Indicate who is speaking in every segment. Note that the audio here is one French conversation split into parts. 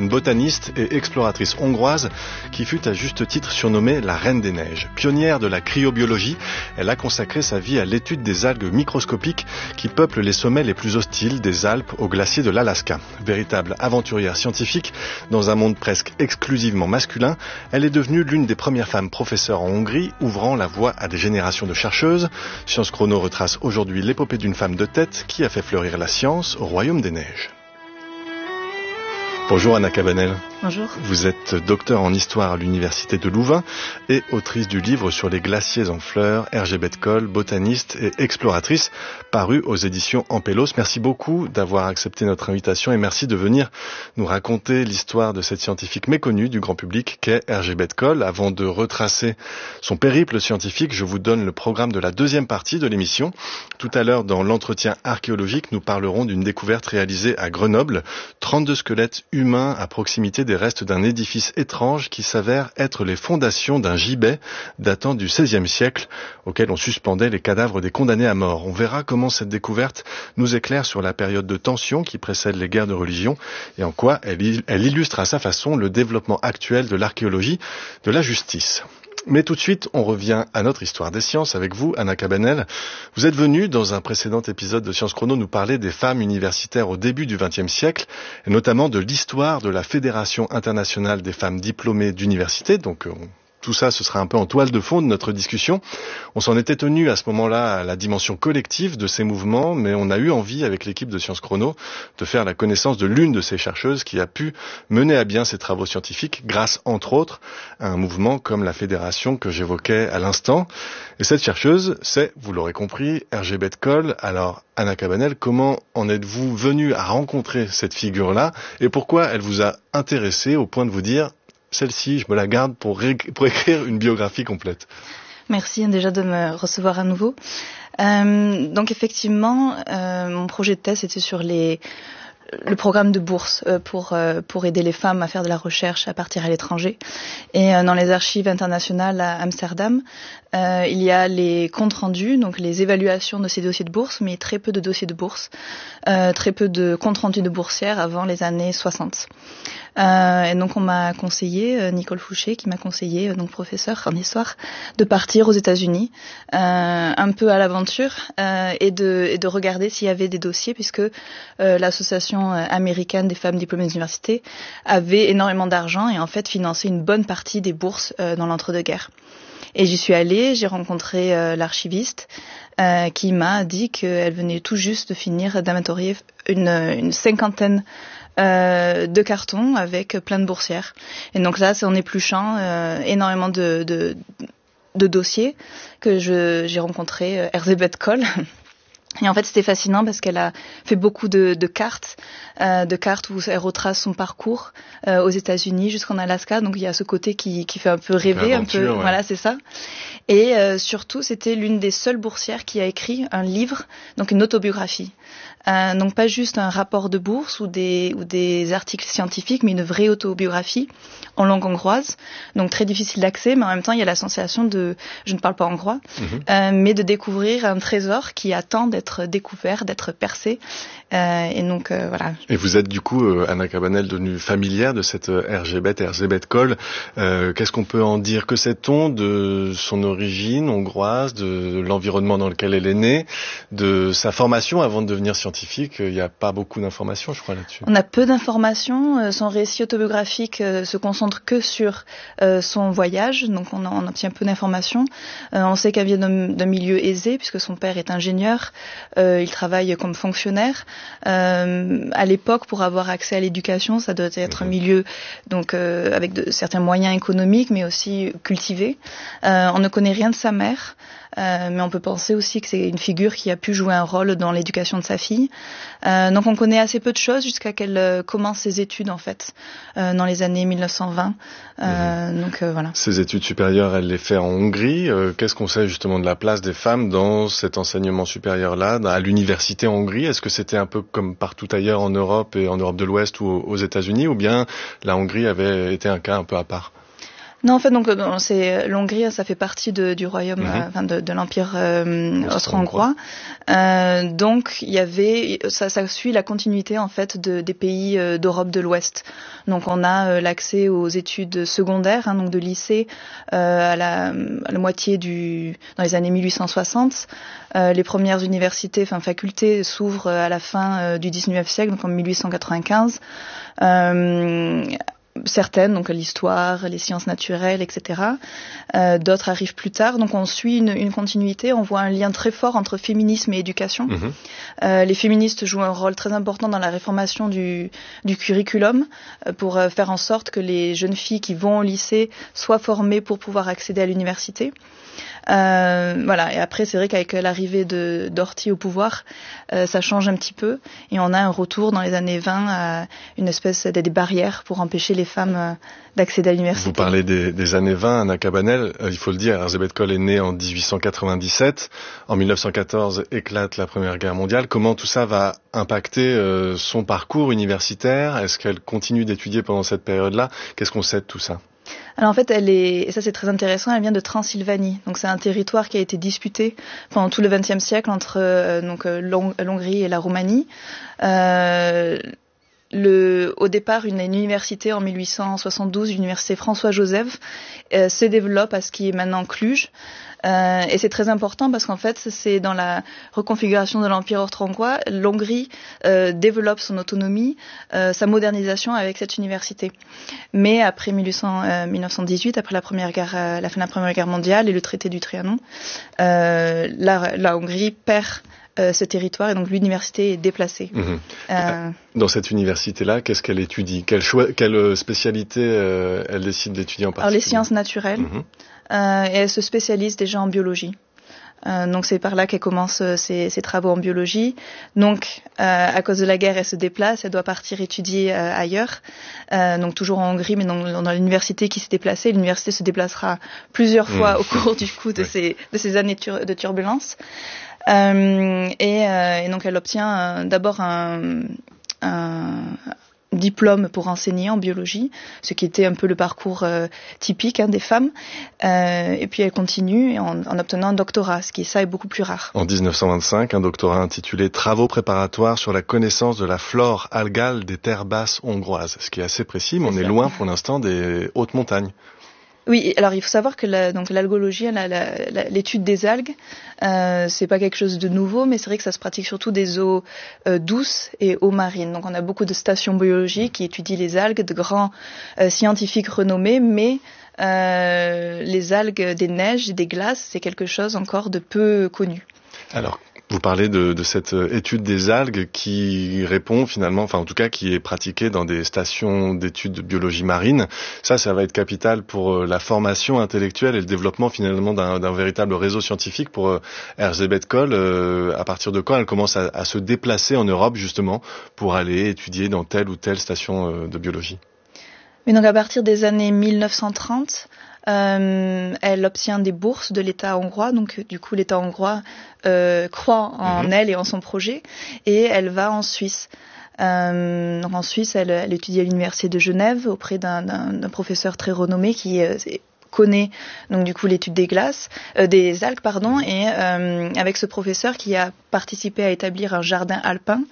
Speaker 1: une botaniste et exploratrice hongroise qui fut à juste titre surnommée la Reine des Neiges. Pionnière de la cryobiologie, elle a consacré sa vie à l'étude des algues microscopiques qui peuplent les sommets les plus hostiles des Alpes aux glaciers de l'Alaska. Véritable aventurière scientifique, dans un monde presque exclusivement masculin, elle est devenue l'une des premières femmes professeurs en Hongrie, ouvrant la voie à des générations de chercheuses. Science Chrono retrace aujourd'hui l'épopée d'une femme de tête qui a fait fleurir la science au Royaume des Neiges. Bonjour Anna Cabanel.
Speaker 2: Bonjour.
Speaker 1: Vous êtes docteur en histoire à l'université de Louvain et autrice du livre sur les glaciers en fleurs, Hergé Bettkol, botaniste et exploratrice, paru aux éditions Ampélos. Merci beaucoup d'avoir accepté notre invitation et merci de venir nous raconter l'histoire de cette scientifique méconnue du grand public qu'est Hergé Bettkol. Avant de retracer son périple scientifique, je vous donne le programme de la deuxième partie de l'émission. Tout à l'heure, dans l'entretien archéologique, nous parlerons d'une découverte réalisée à Grenoble, 32 squelettes humains à proximité des restes d'un édifice étrange qui s'avère être les fondations d'un gibet datant du XVIe siècle auquel on suspendait les cadavres des condamnés à mort. On verra comment cette découverte nous éclaire sur la période de tension qui précède les guerres de religion et en quoi elle illustre à sa façon le développement actuel de l'archéologie de la justice. Mais tout de suite, on revient à notre histoire des sciences avec vous, Anna Cabanel. Vous êtes venue, dans un précédent épisode de Science Chrono, nous parler des femmes universitaires au début du XXe siècle, et notamment de l'histoire de la Fédération internationale des femmes diplômées d'université. Donc, tout ça, ce sera un peu en toile de fond de notre discussion. On s'en était tenu à ce moment-là à la dimension collective de ces mouvements, mais on a eu envie, avec l'équipe de Science Chrono, de faire la connaissance de l'une de ces chercheuses qui a pu mener à bien ses travaux scientifiques grâce, entre autres, à un mouvement comme la Fédération que j'évoquais à l'instant. Et cette chercheuse, c'est, vous l'aurez compris, Hergé Bettkol. Alors, Anna Cabanel, comment en êtes-vous venue à rencontrer cette figure-là et pourquoi elle vous a intéressé au point de vous dire celle-ci, je me la garde pour écrire une biographie complète.
Speaker 2: Merci déjà de me recevoir à nouveau. Donc effectivement, mon projet de thèse était sur le programme de bourse pour aider les femmes à faire de la recherche, à partir à l'étranger. Et dans les archives internationales à Amsterdam, il y a les comptes rendus, donc les évaluations de ces dossiers de bourse, mais très peu de dossiers de bourse, très peu de comptes rendus de boursières avant les années 60. Et donc on m'a conseillé, Nicole Fouché qui m'a conseillé, donc professeur en histoire, de partir aux États-Unis un peu à l'aventure et de regarder s'il y avait des dossiers, puisque l'association américaine des femmes diplômées d'université avait énormément d'argent et en fait finançait une bonne partie des bourses dans l'entre-deux-guerres. Et j'y suis allée, j'ai rencontré l'archiviste qui m'a dit qu'elle venait tout juste de finir d'inventorier une cinquantaine de cartons avec plein de boursières. Et donc là, c'est en épluchant énormément de dossiers que j'ai rencontré Hergé Bettkol. Et en fait, c'était fascinant parce qu'elle a fait beaucoup de cartes où elle retrace son parcours aux États-Unis jusqu'en Alaska. Donc il y a ce côté qui fait un peu rêver, un peu, ouais. Voilà, c'est ça. Et surtout, c'était l'une des seules boursières qui a écrit un livre, donc une autobiographie. Donc pas juste un rapport de bourse ou des articles scientifiques, mais une vraie autobiographie en langue hongroise. Donc très difficile d'accès, mais en même temps il y a la sensation je ne parle pas hongrois, mais de découvrir un trésor qui attend d'être découvert, d'être percé. Et donc voilà.
Speaker 1: Et vous êtes du coup, Anna Cabanel, devenue familière de cette Hergé Bettkol. Qu'est-ce qu'on peut en dire? Que sait-on de son origine hongroise, de l'environnement dans lequel elle est née, de sa formation avant de devenir scientifique? Il n'y a pas beaucoup d'informations, je crois, là-dessus.
Speaker 2: On a peu d'informations. Son récit autobiographique se concentre que sur son voyage, donc on obtient peu d'informations. On sait qu'elle vient d'un milieu aisé, puisque son père est ingénieur. Il travaille comme fonctionnaire. À l'époque, pour avoir accès à l'éducation, ça doit être un milieu donc avec certains moyens économiques, mais aussi cultivé. On ne connaît rien de sa mère. Mais on peut penser aussi que c'est une figure qui a pu jouer un rôle dans l'éducation de sa fille. Donc on connaît assez peu de choses jusqu'à qu'elle commence ses études en fait dans les années 1920. Donc voilà.
Speaker 1: Ses études supérieures, elle les fait en Hongrie. Qu'est-ce qu'on sait justement de la place des femmes dans cet enseignement supérieur-là, à l'université en Hongrie? Est-ce que c'était un peu comme partout ailleurs en Europe et en Europe de l'Ouest ou aux États-Unis, ou bien la Hongrie avait été un cas un peu à part?
Speaker 2: Non, en fait, donc c'est l'Hongrie, ça fait partie du royaume, de l'empire austro-hongrois. Donc il y avait, ça suit la continuité en fait des pays d'Europe de l'Ouest. Donc on a l'accès aux études secondaires, donc de lycée à la moitié dans les années 1860. Les premières universités, facultés s'ouvrent à la fin du 19e siècle, donc en 1895. Certaines, donc l'histoire, les sciences naturelles, etc. D'autres arrivent plus tard. Donc on suit une continuité, on voit un lien très fort entre féminisme et éducation. Les féministes jouent un rôle très important dans la réformation du curriculum pour faire en sorte que les jeunes filles qui vont au lycée soient formées pour pouvoir accéder à l'université. Voilà. Et après, c'est vrai qu'avec l'arrivée d'Horthy au pouvoir, ça change un petit peu et on a un retour dans les années 20 à une espèce des barrières pour empêcher les femmes d'accéder à l'université.
Speaker 1: Vous parlez des années 20, Anna Cabanel, il faut le dire, Erzsébet Koll est née en 1897, en 1914 éclate la Première Guerre mondiale. Comment tout ça va impacter son parcours universitaire? Est-ce qu'elle continue d'étudier pendant cette période-là? Qu'est-ce qu'on sait de tout ça?
Speaker 2: Alors en fait, et ça c'est très intéressant, elle vient de Transylvanie. Donc c'est un territoire qui a été disputé pendant tout le XXe siècle entre l'Hongrie et la Roumanie. Au départ, une université en 1872, l'université François-Joseph, se développe à ce qui est maintenant Cluj. Et c'est très important parce qu'en fait, c'est dans la reconfiguration de l'Empire austro-hongrois, l'Hongrie développe son autonomie, sa modernisation avec cette université. Mais après 1918, après la fin de la Première Guerre mondiale et le traité du Trianon, la Hongrie perd ce territoire et donc l'université est déplacée.
Speaker 1: Dans cette université-là, qu'est-ce qu'elle étudie? Quelle spécialité elle décide d'étudier en particulier?
Speaker 2: Alors les sciences naturelles. Et elle se spécialise déjà en biologie. Donc c'est par là qu'elle commence ses travaux en biologie. Donc à cause de la guerre, elle se déplace, elle doit partir étudier ailleurs. Donc toujours en Hongrie, mais dans l'université qui s'est déplacée. L'université se déplacera plusieurs fois au cours de ces années de turbulence. Et donc elle obtient d'abord un diplôme pour enseigner en biologie, ce qui était un peu le parcours typique des femmes. Et puis elle continue en obtenant un doctorat, ce qui est beaucoup plus rare.
Speaker 1: En 1925, un doctorat intitulé « Travaux préparatoires sur la connaissance de la flore algale des terres basses hongroises », ce qui est assez précis, mais on est loin pour l'instant des hautes montagnes.
Speaker 2: Oui, alors il faut savoir que l'algologie, l'étude des algues, c'est pas quelque chose de nouveau, mais c'est vrai que ça se pratique surtout des eaux douces et eaux marines. Donc on a beaucoup de stations biologiques qui étudient les algues, de grands scientifiques renommés, mais les algues des neiges et des glaces, c'est quelque chose encore de peu connu.
Speaker 1: Alors, vous parlez de cette étude des algues qui répond finalement, enfin en tout cas qui est pratiquée dans des stations d'études de biologie marine. Ça va être capital pour la formation intellectuelle et le développement finalement d'un véritable réseau scientifique pour Erzsébet Koll. À partir de quand elle commence à se déplacer en Europe justement pour aller étudier dans telle ou telle station de biologie?
Speaker 2: Mais donc à partir des années 1930, elle obtient des bourses de l'État hongrois, donc du coup l'État hongrois croit en elle et en son projet, et elle va en Suisse. Donc en Suisse, elle étudie à l'université de Genève auprès d'un professeur très renommé qui connaît donc du coup l'étude des algues, et avec ce professeur qui a participé à établir un jardin alpin.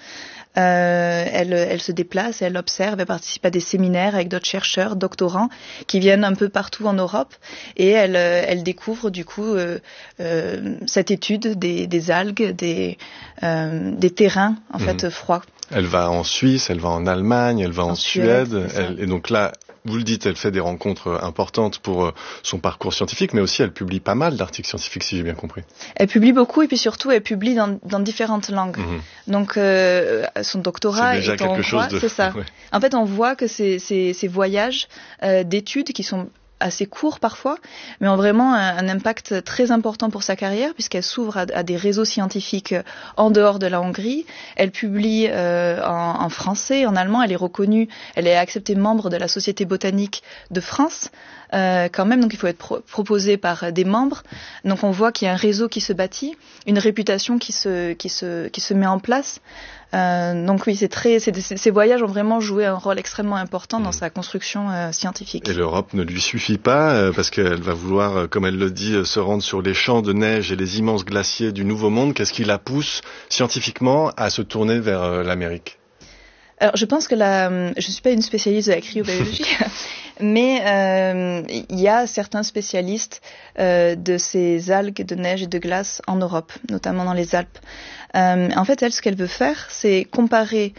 Speaker 2: Elle se déplace, elle observe, elle participe à des séminaires avec d'autres chercheurs, doctorants qui viennent un peu partout en Europe et elle découvre du coup cette étude des algues, des terrains en fait froids.
Speaker 1: Elle va en Suisse, elle va en Allemagne, elle va en Suède et donc là, vous le dites, elle fait des rencontres importantes pour son parcours scientifique, mais aussi elle publie pas mal d'articles scientifiques, si j'ai bien compris.
Speaker 2: Elle publie beaucoup et puis surtout elle publie dans différentes langues. Donc son doctorat
Speaker 1: c'est déjà
Speaker 2: est en hongrois, c'est ça. Ouais. En fait, on voit que ces voyages d'études qui sont assez courts parfois, mais ont vraiment un impact très important pour sa carrière puisqu'elle s'ouvre à des réseaux scientifiques en dehors de la Hongrie. Elle publie en français, en allemand. Elle est reconnue, elle est acceptée membre de la Société botanique de France quand même. Donc il faut être proposé par des membres. Donc on voit qu'il y a un réseau qui se bâtit, une réputation qui se met en place. Donc oui, ces voyages ont vraiment joué un rôle extrêmement important dans sa construction scientifique.
Speaker 1: Et l'Europe ne lui suffit pas parce qu'elle va vouloir, comme elle le dit, se rendre sur les champs de neige et les immenses glaciers du Nouveau Monde. Qu'est-ce qui la pousse scientifiquement à se tourner vers l'Amérique ?
Speaker 2: Alors, je pense que je suis pas une spécialiste de la cryobiologie, mais il y a certains spécialistes de ces algues de neige et de glace en Europe, notamment dans les Alpes. En fait, elle, ce qu'elle veut faire, c'est comparer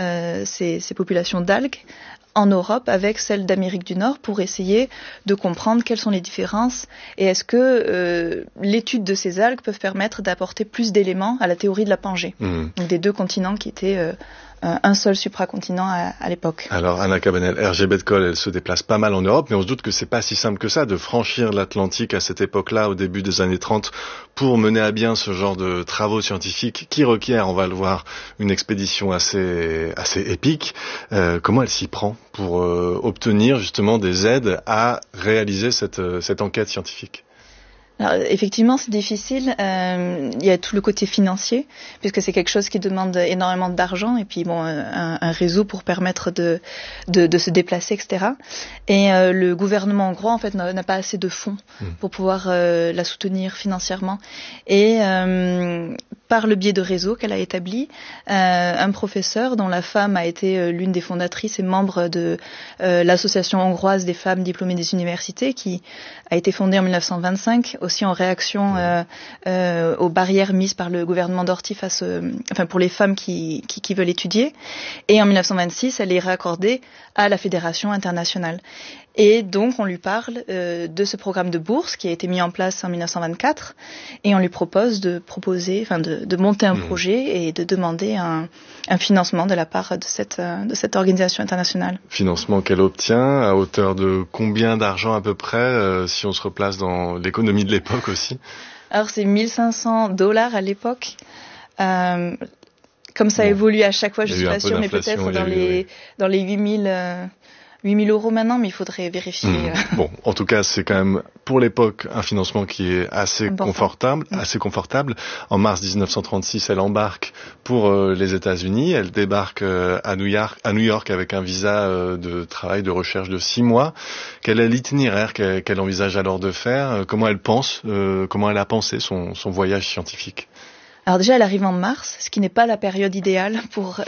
Speaker 2: ces populations d'algues en Europe avec celles d'Amérique du Nord pour essayer de comprendre quelles sont les différences et est-ce que l'étude de ces algues peut permettre d'apporter plus d'éléments à la théorie de la Pangée, donc des deux continents qui étaient un seul supracontinent à l'époque.
Speaker 1: Alors Anna Cabanel, Hergé Betcol, elle se déplace pas mal en Europe, mais on se doute que c'est pas si simple que ça de franchir l'Atlantique à cette époque-là, au début des années 30, pour mener à bien ce genre de travaux scientifiques qui requièrent, on va le voir, une expédition assez épique. Comment elle s'y prend pour obtenir justement des aides à réaliser cette enquête scientifique ?
Speaker 2: Alors, effectivement, c'est difficile. Il y a tout le côté financier, puisque c'est quelque chose qui demande énormément d'argent, et puis bon, un réseau pour permettre de se déplacer, etc. Et le gouvernement hongrois, en fait, n'a pas assez de fonds pour pouvoir la soutenir financièrement. Et par le biais de réseaux qu'elle a établis, un professeur dont la femme a été l'une des fondatrices et membre de l'association hongroise des femmes diplômées des universités, qui a été fondée en 1925, aussi en réaction aux barrières mises par le gouvernement d'Horthy pour les femmes qui veulent étudier. Et en 1926, elle est raccordée à la Fédération internationale. Et donc, on lui parle de ce programme de bourse qui a été mis en place en 1924, et on lui propose de monter un projet et de demander un financement de la part de cette organisation internationale.
Speaker 1: Financement qu'elle obtient à hauteur de combien d'argent à peu près, si on se replace dans l'économie de l'époque aussi ?
Speaker 2: Alors, c'est $1 500 à l'époque. Comme ça évolue à chaque fois, je suis pas sûre, mais peut-être dans les 8 000 euros maintenant, mais il faudrait vérifier.
Speaker 1: Bon, en tout cas, c'est quand même, pour l'époque, un financement qui est assez confortable. En mars 1936, elle embarque pour les États-Unis. Elle débarque à New York avec un visa de travail, de recherche de 6 mois. Quel est l'itinéraire qu'elle envisage alors de faire ? Comment elle a pensé son voyage scientifique ?
Speaker 2: Alors déjà, elle arrive en mars, ce qui n'est pas la période idéale pour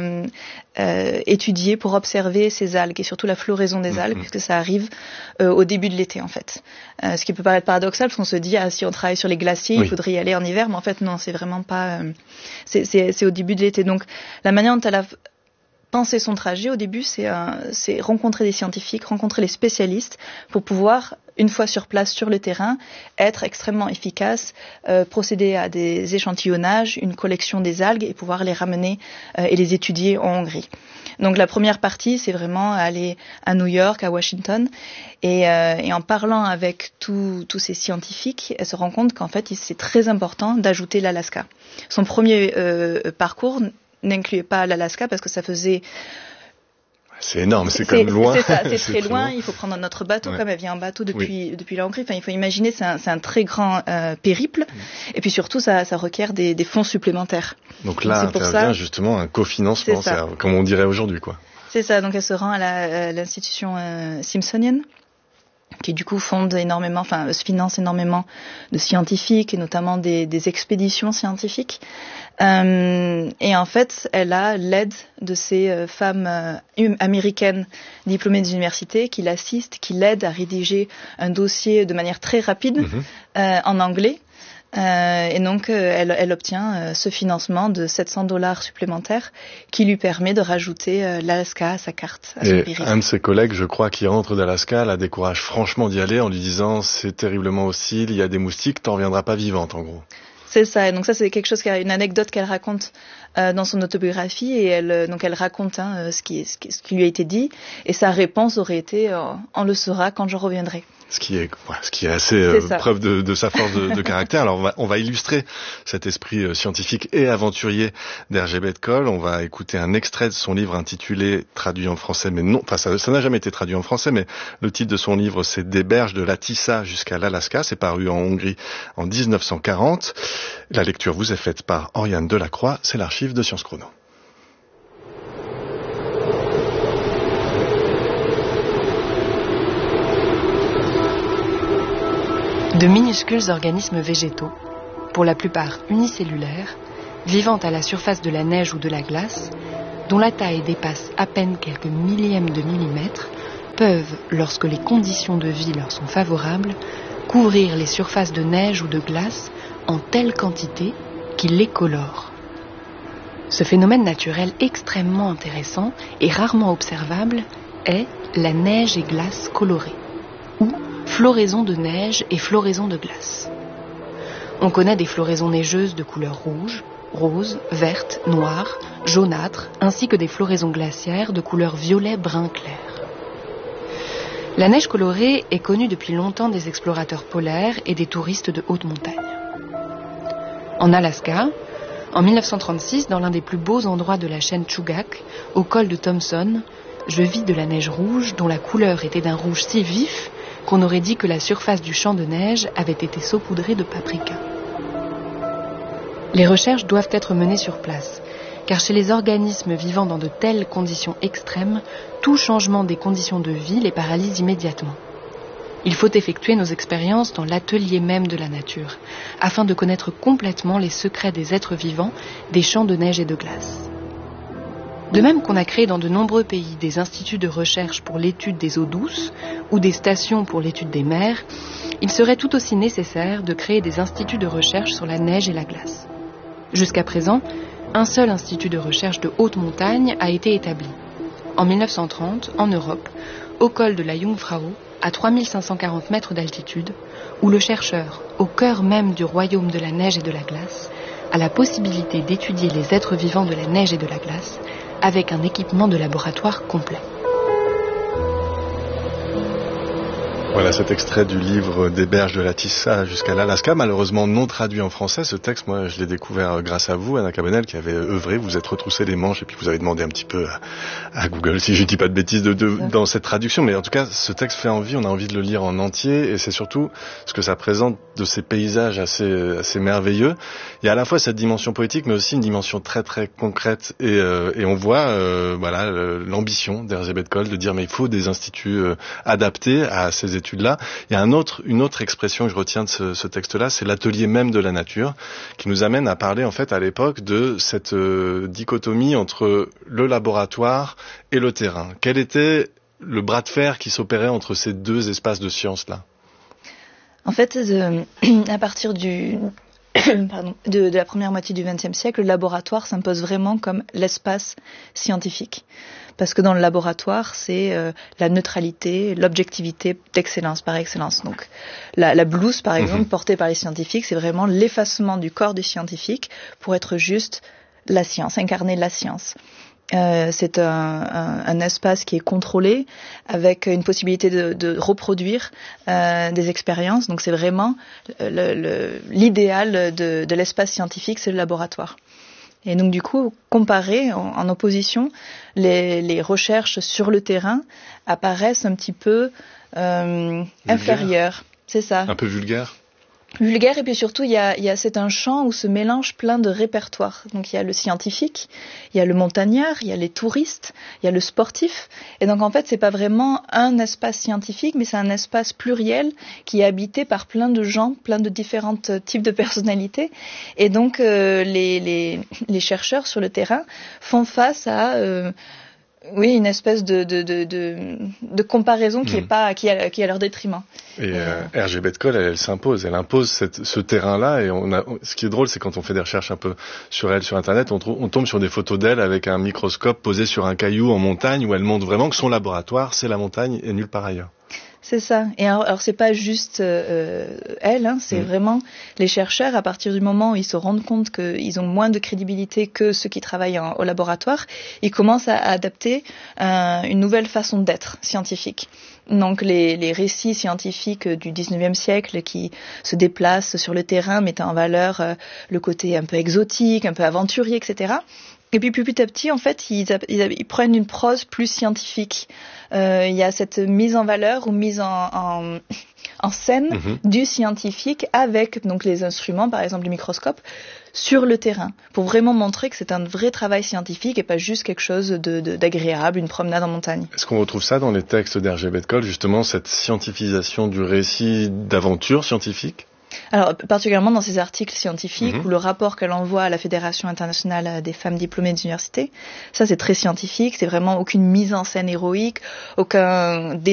Speaker 2: étudier, pour observer ces algues et surtout la floraison des algues, puisque ça arrive au début de l'été en fait. Ce qui peut paraître paradoxal, parce qu'on se dit si on travaille sur les glaciers, il faudrait y aller en hiver, mais en fait non, c'est vraiment pas. C'est au début de l'été. Donc la manière dont elle a pensé son trajet au début, c'est rencontrer des scientifiques, rencontrer les spécialistes pour pouvoir, une fois sur place, sur le terrain, être extrêmement efficace, procéder à des échantillonnages, une collection des algues et pouvoir les ramener et les étudier en Hongrie. Donc la première partie, c'est vraiment aller à New York, à Washington, et en parlant avec tous ces scientifiques, elle se rend compte qu'en fait, c'est très important d'ajouter l'Alaska. Son premier parcours n'incluait pas l'Alaska parce que ça faisait...
Speaker 1: C'est énorme, c'est quand même loin.
Speaker 2: C'est ça, c'est très loin. Il faut prendre notre bateau, comme elle vient en bateau depuis la Hongrie. Enfin, il faut imaginer, c'est un très grand périple. Et puis surtout, ça requiert des fonds supplémentaires.
Speaker 1: Donc là, intervient justement un cofinancement, comme on dirait aujourd'hui, quoi.
Speaker 2: C'est ça. Donc elle se rend à l'institution Smithsonian, qui du coup finance énormément de scientifiques et notamment des expéditions scientifiques. Et en fait, elle a l'aide de ces femmes américaines diplômées des universités qui l'assistent, qui l'aident à rédiger un dossier de manière très rapide en anglais. Et donc, elle obtient ce financement de $700 supplémentaires qui lui permet de rajouter l'Alaska à sa carte.
Speaker 1: Et un de ses collègues, je crois, qui rentre d'Alaska, la décourage franchement d'y aller en lui disant « c'est terriblement hostile, il y a des moustiques, t'en reviendras pas vivante » en gros.
Speaker 2: C'est ça. Et donc ça, c'est quelque chose une anecdote qu'elle raconte dans son autobiographie, et elle raconte ce qui lui a été dit, et sa réponse aurait été on le saura quand je reviendrai.
Speaker 1: Ce qui est assez preuve de sa force de caractère. Alors on va illustrer cet esprit scientifique et aventurier d'Hergé Betcol. On va écouter un extrait de son livre intitulé, traduit en français, mais non, enfin ça n'a jamais été traduit en français, mais le titre de son livre, c'est Des berges de la Tissa jusqu'à l'Alaska. C'est paru en Hongrie en 1940. La lecture vous est faite par Oriane Delacroix. C'est l'archive de Sciences Chrono.
Speaker 3: de minuscules organismes végétaux, pour la plupart unicellulaires, vivant à la surface de la neige ou de la glace, dont la taille dépasse à peine quelques millièmes de millimètre, peuvent, lorsque les conditions de vie leur sont favorables, couvrir les surfaces de neige ou de glace en telle quantité qu'ils les colorent. Ce phénomène naturel extrêmement intéressant et rarement observable est la neige et glace colorée, ou floraison de neige et floraison de glace. On connaît des floraisons neigeuses de couleur rouge, rose, verte, noire, jaunâtre, ainsi que des floraisons glaciaires de couleur violet brun clair. La neige colorée est connue depuis longtemps des explorateurs polaires et des touristes de haute montagne. En Alaska, en 1936, dans l'un des plus beaux endroits de la chaîne Chugach, au col de Thompson, je vis de la neige rouge dont la couleur était d'un rouge si vif qu'on aurait dit que la surface du champ de neige avait été saupoudrée de paprika. Les recherches doivent être menées sur place, car chez les organismes vivant dans de telles conditions extrêmes, tout changement des conditions de vie les paralyse immédiatement. Il faut effectuer nos expériences dans l'atelier même de la nature, afin de connaître complètement les secrets des êtres vivants des champs de neige et de glace. De même qu'on a créé dans de nombreux pays des instituts de recherche pour l'étude des eaux douces ou des stations pour l'étude des mers, il serait tout aussi nécessaire de créer des instituts de recherche sur la neige et la glace. Jusqu'à présent, un seul institut de recherche de haute montagne a été établi. En 1930, en Europe, au col de la Jungfrau, à 3540 mètres d'altitude, où le chercheur, au cœur même du royaume de la neige et de la glace, a la possibilité d'étudier les êtres vivants de la neige et de la glace avec un équipement de laboratoire complet.
Speaker 1: Voilà cet extrait du livre Des berges de la Tissa jusqu'à l'Alaska, malheureusement non traduit en français. Ce texte, moi, je l'ai découvert grâce à vous, Anna Cabanel, qui avait œuvré. Vous êtes retroussé les manches et puis vous avez demandé un petit peu à Google, si je dis pas de bêtises, dans cette traduction. Mais en tout cas, ce texte fait envie, on a envie de le lire en entier et c'est surtout ce que ça présente de ces paysages assez merveilleux. Il y a à la fois cette dimension poétique, mais aussi une dimension très très concrète et on voit l'ambition d'Erzsébet Kohl de dire mais il faut des instituts adaptés à ces études-là. Il y a une autre expression que je retiens de ce texte-là, c'est l'atelier même de la nature, qui nous amène à parler en fait à l'époque de cette dichotomie entre le laboratoire et le terrain. Quel était le bras de fer qui s'opérait entre ces deux espaces de science-là ?
Speaker 2: En fait, à partir de la première moitié du XXe siècle, le laboratoire s'impose vraiment comme l'espace scientifique. Parce que dans le laboratoire, c'est la neutralité, l'objectivité d'excellence, par excellence. Donc, la blouse, par exemple, portée par les scientifiques, c'est vraiment l'effacement du corps du scientifique pour être juste la science, incarner la science. C'est un espace qui est contrôlé avec une possibilité de reproduire des expériences. Donc c'est vraiment l'idéal de l'espace scientifique, c'est le laboratoire. Et donc du coup, comparé en opposition, les recherches sur le terrain apparaissent un petit peu inférieures. C'est ça.
Speaker 1: Un peu vulgaire.
Speaker 2: Vulgaire, et puis surtout, c'est un champ où se mélangent plein de répertoires. Donc il y a le scientifique, il y a le montagnard, il y a les touristes, il y a le sportif. Et donc en fait, c'est pas vraiment un espace scientifique, mais c'est un espace pluriel qui est habité par plein de gens, plein de différents types de personnalités. Et donc les chercheurs sur le terrain font face à une espèce de comparaison qui est à leur détriment.
Speaker 1: Et Erzsébet Kohl, elle s'impose, elle impose ce terrain-là. Et ce qui est drôle, c'est quand on fait des recherches un peu sur elle sur Internet, on tombe sur des photos d'elle avec un microscope posé sur un caillou en montagne où elle montre vraiment que son laboratoire, c'est la montagne et nulle part ailleurs.
Speaker 2: C'est ça. Et alors c'est pas juste elle, c'est vraiment les chercheurs, à partir du moment où ils se rendent compte qu'ils ont moins de crédibilité que ceux qui travaillent au laboratoire, ils commencent à adapter une nouvelle façon d'être scientifique. Donc les récits scientifiques du 19e siècle qui se déplacent sur le terrain, mettant en valeur le côté un peu exotique, un peu aventurier, etc. Et puis petit à petit, en fait, ils prennent une prose plus scientifique. Il y a cette mise en valeur ou mise en en scène du scientifique avec donc les instruments, par exemple le microscope, sur le terrain, pour vraiment montrer que c'est un vrai travail scientifique et pas juste quelque chose d'agréable, une promenade en montagne.
Speaker 1: Est-ce qu'on retrouve ça dans les textes d'Hergé Betcol, justement, cette scientifisation du récit d'aventure scientifique ?
Speaker 2: Alors, particulièrement dans ces articles scientifiques ou le rapport qu'elle envoie à la Fédération internationale des femmes diplômées des universités, ça c'est très scientifique, c'est vraiment aucune mise en scène héroïque, aucun